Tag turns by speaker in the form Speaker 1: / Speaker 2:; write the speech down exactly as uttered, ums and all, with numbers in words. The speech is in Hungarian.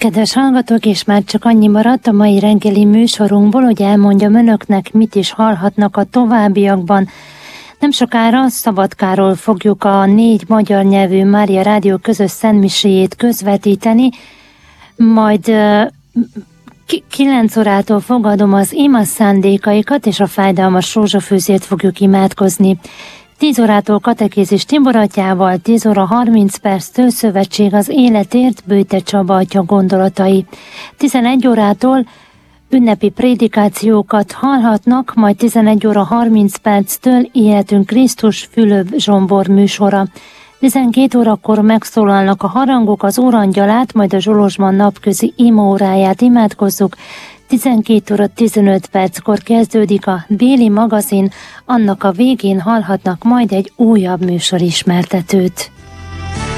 Speaker 1: Kedves hallgatók, és már csak annyi maradt a mai reggeli műsorunkból, hogy elmondjam önöknek, mit is hallhatnak a továbbiakban. Nem sokára Szabadkáról fogjuk a négy magyar nyelvű Mária Rádió közös szentmiséjét közvetíteni, majd kilenc órától fogadom az ima szándékaikat, és a fájdalmas rózsafűzét fogjuk imádkozni. tíz órától katekézis Tibor atyával, tíz óra harminc perctől szövetség az életért, Bőte Csaba atya gondolatai. tizenegy órától ünnepi prédikációkat hallhatnak, majd tizenegy óra harminc perctől Életünk Krisztus Fülöp Zsombor műsora. tizenkét órakor megszólalnak a harangok, az Órangyalát, majd a Zsolozsman napközi imaóráját imádkozzuk. tizenkét óra tizenöt perckor kezdődik a déli magazin, annak a végén hallhatnak majd egy újabb műsorismertetőt.